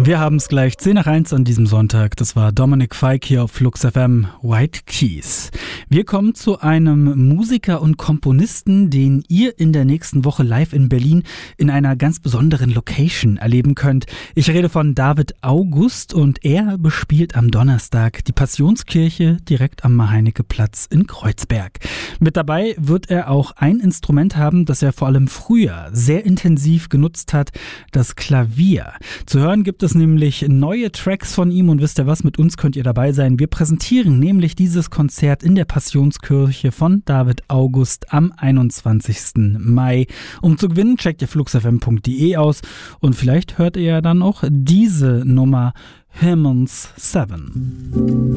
Wir haben es gleich 10 nach 1 an diesem Sonntag. Das war Dominic Fike hier auf Flux FM, White Keys. Wir kommen zu einem Musiker und Komponisten, den ihr in der nächsten Woche live in Berlin in einer ganz besonderen Location erleben könnt. Ich rede von David August und er bespielt am Donnerstag die Passionskirche direkt am Mahr-Heinicke-Platz in Kreuzberg. Mit dabei wird er auch ein Instrument haben, das er vor allem früher sehr intensiv genutzt hat, das Klavier. Zu hören gibt es nämlich neue Tracks von ihm und wisst ihr was, mit uns könnt ihr dabei sein. Wir präsentieren nämlich dieses Konzert in der Passionskirche von David August am 21. Mai. Um zu gewinnen, checkt ihr fluxfm.de aus und vielleicht hört ihr ja dann auch diese Nummer Hymns 7.